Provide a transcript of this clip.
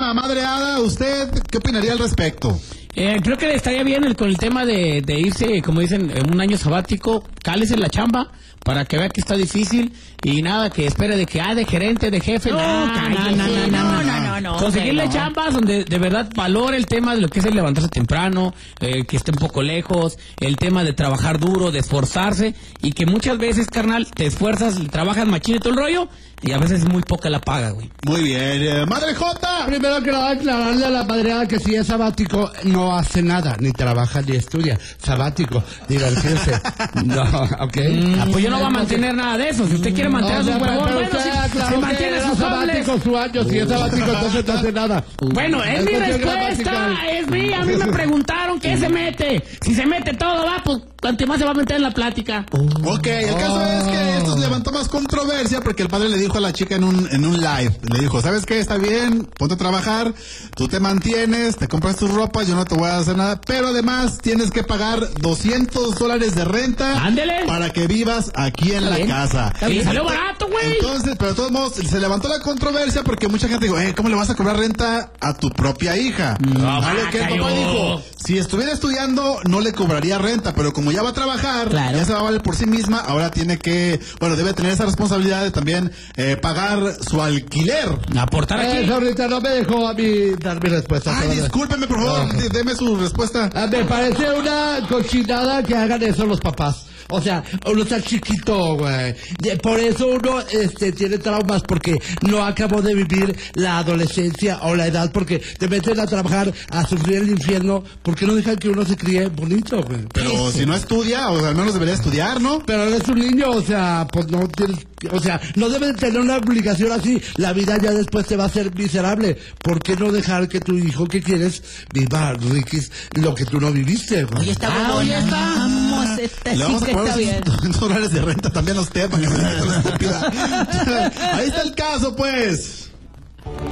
una madreada, ¿usted qué opinaría al respecto? Creo que estaría bien con el tema de irse, como dicen, en un año sabático, cálese en la chamba para que vea que está difícil y nada, que espere de que, de gerente, de jefe. No. Conseguirle chambas donde de verdad valore el tema de lo que es el levantarse temprano, que esté un poco lejos, el tema de trabajar duro, de esforzarse y que muchas veces, carnal, te esfuerzas, trabajas machín y todo el rollo y a veces es muy poca la paga, güey. Muy bien, Madre Jota. Primero que nada, aclararle a la madreada que si es sabático no hace nada, ni trabaja ni estudia. Sabático, divertirse. No, ¿ok? Pues yo no voy a mantener nada de eso. Si usted quiere mantener su huevón, bueno, si mantiene sus sabático su año, si es sabático entonces no hace nada. Bueno, es mi respuesta, es mía. A mí me preguntaron qué se mete. Si se mete todo, pues cuanto más se va a meter en la plática. Ok, el caso es que esto levantó más controversia porque el padre le dijo a la chica en un live, le dijo, ¿sabes qué? Está bien, ponte a trabajar, tú te mantienes, te compras tus ropas, yo no te voy a hacer nada, pero además tienes que pagar $200 de renta. ¡Ándele! Para que vivas aquí en la casa. Y salió barato, güey. Entonces, pero de todos modos, se levantó la controversia porque mucha gente dijo, ¿cómo le vas a cobrar renta a tu propia hija? A lo que el papá dijo, si estuviera estudiando, no le cobraría renta, pero como ya va a trabajar, ya se va a valer por sí misma, ahora tiene que, debe tener esa responsabilidad de también pagar su alquiler. Aportar aquí. Ahorita no me dejó a mí dar mi respuesta. Discúlpeme, por favor, deme su respuesta. Me parece una cochinada que hagan eso los papás. O sea, uno está chiquito, güey. Por eso uno tiene traumas, porque no acabó de vivir la adolescencia o la edad, porque te meten a trabajar, a sufrir el infierno, porque no dejan que uno se críe bonito, güey. Pero si no estudia, o al menos debería estudiar, ¿no? Pero eres un niño, o sea, pues no tienes... O sea, no debes tener una obligación así. La vida ya después te va a hacer miserable. ¿Por qué no dejar que tu hijo que quieres viva, Riquis, lo que tú no viviste, güey? Oye, está bueno. Oye, vamos a cobrar $200 de renta también a usted para que se me la estúpida. Ahí está el caso, pues.